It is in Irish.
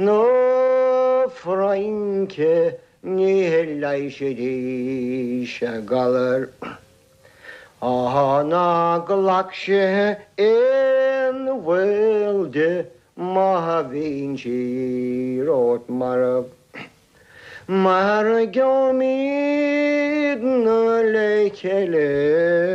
No franke nihellayşe şagalar. Ana glakşe en velde mahavinci rot marab. Margomid nölekele